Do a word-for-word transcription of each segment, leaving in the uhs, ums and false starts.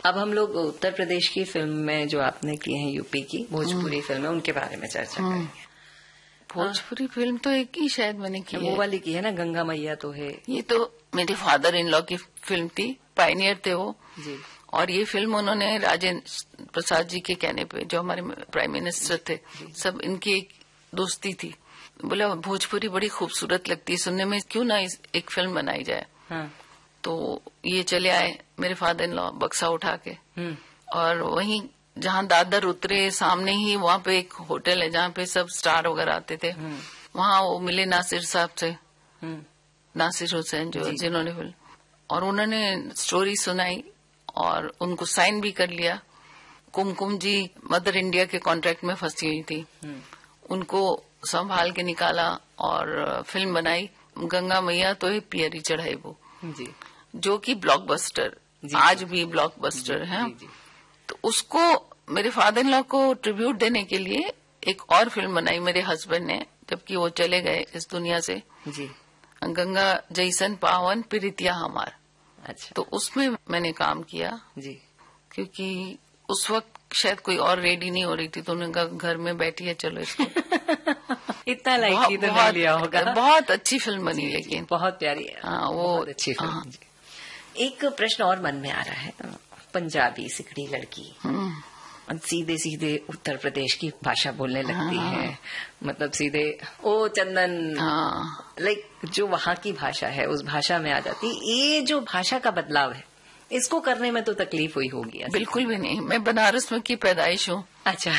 अब हम लोग उत्तर प्रदेश की फिल्म में जो आपने की है, यूपी की भोजपुरी फिल्म है, उनके बारे में चर्चा करेंगे। भोजपुरी फिल्म तो एक ही शायद मैंने की है, वो वाली की है ना, गंगा मैया तो है। ये तो मेरे फादर इन लॉ की फिल्म थी, पायनियर थे वो जी। और ये फिल्म उन्होंने राजेंद्र प्रसाद जी के कहने पे, जो हमारे प्राइम मिनिस्टर थे, सब इनकी एक दोस्ती थी। बोला भोजपुरी बड़ी खूबसूरत लगती है सुनने में, क्यों ना इस एक फिल्म बनाई जाए। हाँ। तो ये चले आए मेरे फादर इन लॉ बक्सा उठा के, और वहीं जहाँ दादर उतरे सामने ही वहाँ पे एक होटल है जहाँ पे सब स्टार वगैरह आते थे, वहाँ वो मिले नासिर साहब से, नासिर हुसैन जो जिन्होंने फिल्म, और उन्होंने स्टोरी सुनाई और उनको साइन भी कर लिया। कुमकुम जी मदर इंडिया के कॉन्ट्रैक्ट में फंसी हुई थी, उनको संभाल के निकाला और फिल्म बनाई गंगा मैया तो ही पियरी चढ़ाई वो जी, जो कि ब्लॉकबस्टर, आज भी ब्लॉकबस्टर है। जी, जी। तो उसको मेरे फादर इन लॉ को ट्रिब्यूट देने के लिए एक और फिल्म बनाई मेरे हस्बैंड ने, जबकि वो चले गए इस दुनिया से जी। गंगा जैसन पावन प्रीतिया हमार। अच्छा। तो उसमें मैंने काम किया जी, क्योंकि उस वक्त शायद कोई और रेडी नहीं हो रही थी, तो उन्होंने कहा घर में बैठी है चलो इसको इतना लाइक तो नहीं लिया होगा। बहुत अच्छी फिल्म बनी, लेकिन बहुत प्यारी। हाँ, वो बहुत अच्छी फिल्म। हाँ। एक प्रश्न और मन में आ रहा है, पंजाबी सिकड़ी लड़की सीधे सीधे उत्तर प्रदेश की भाषा बोलने लगती हाँ। है, मतलब सीधे ओ चंदन हाँ। लाइक जो वहाँ की भाषा है उस भाषा में आ जाती। ये जो भाषा का बदलाव है, इसको करने में तो तकलीफ हुई होगी। बिल्कुल भी नहीं, मैं बनारस में की पैदाइश हूँ। अच्छा।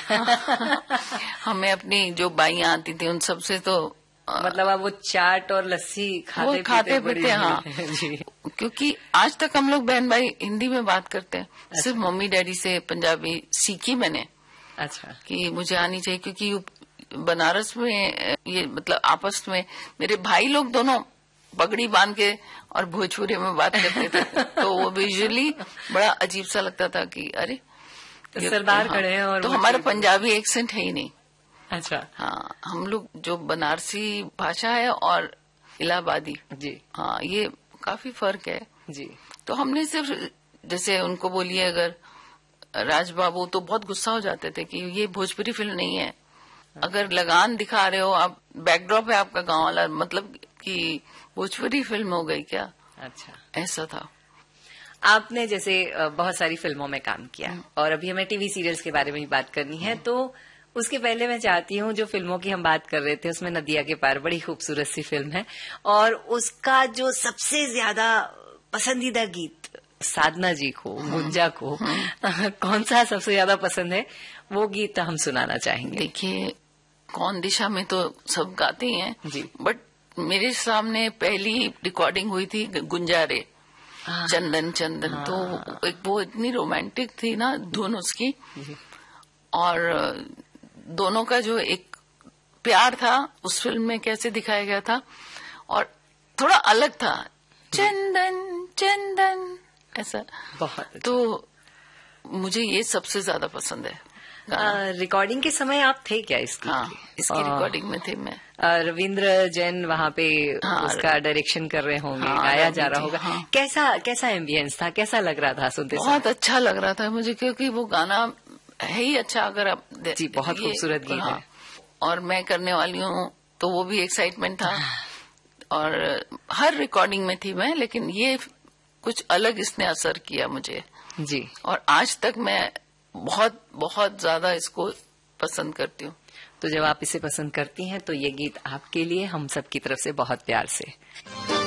हमें अपनी जो बाइयां आती थी उन सबसे तो मतलब आप वो चाट और लस्सी खाते वो खाते पीते हाँ जी। क्योंकि आज तक हम लोग बहन भाई हिंदी में बात करते हैं। अच्छा। सिर्फ मम्मी डैडी से पंजाबी सीखी मैंने। अच्छा। कि मुझे आनी चाहिए, क्योंकि बनारस में ये मतलब आपस में मेरे भाई लोग दोनों पगड़ी बांध के और भोजपुरी में बात करते थे, तो वो विजुअली बड़ा अजीब सा लगता था कि अरे तो सरदार खड़े हैं और तो हमारा पंजाबी एक्सेंट है ही नहीं। अच्छा। हाँ, हम लोग जो बनारसी भाषा है और इलाहाबादी जी, हाँ ये काफी फर्क है जी। तो हमने सिर्फ जैसे उनको बोलिए अगर राज बाबू, तो बहुत गुस्सा हो जाते थे कि ये भोजपुरी फिल्म नहीं है। अगर लगान दिखा रहे हो आप, बैकड्रॉप है आपका गांव वाला, मतलब कि भोजपुरी फिल्म हो गई क्या? अच्छा, ऐसा था। आपने जैसे बहुत सारी फिल्मों में काम किया और अभी हमें टीवी सीरियल्स के बारे में भी बात करनी है, तो उसके पहले मैं चाहती हूँ, जो फिल्मों की हम बात कर रहे थे उसमें नदिया के पार बड़ी खूबसूरत सी फिल्म है, और उसका जो सबसे ज्यादा पसंदीदा गीत साधना जी को, गुंजा को, कौन सा सबसे ज्यादा पसंद है, वो गीत हम सुनाना चाहेंगे। देखिए, कौन दिशा में तो सब गाते हैं जी, बट मेरे सामने पहली रिकॉर्डिंग हुई थी गुंजारे चंदन चंदन। हाँ। तो एक वो इतनी रोमांटिक थी ना धुन उसकी, और दोनों का जो एक प्यार था उस फिल्म में कैसे दिखाया गया था, और थोड़ा अलग था, चंदन चंदन ऐसा बहुत अच्छा। तो मुझे ये सबसे ज्यादा पसंद है। रिकॉर्डिंग के समय आप थे क्या इसकी? हाँ, इसकी रिकॉर्डिंग में थे मैं। रविंद्र जैन वहाँ पे हाँ, उसका डायरेक्शन कर रहे होंगे, हाँ, गाया जा रहा होगा। हाँ। कैसा कैसा एम्बियंस था, कैसा लग रहा था सुनते? बहुत अच्छा लग रहा था मुझे, क्योंकि वो गाना है ही अच्छा। अगर आप जी, बहुत खूबसूरत गीत है, और मैं करने वाली हूँ तो वो भी एक्साइटमेंट था, और हर रिकॉर्डिंग में थी मैं, लेकिन ये कुछ अलग इसने असर किया मुझे जी, और आज तक मैं बहुत बहुत ज्यादा इसको पसंद करती हूँ। तो जब आप इसे पसंद करती हैं तो ये गीत आपके लिए हम सब की तरफ से बहुत प्यार से।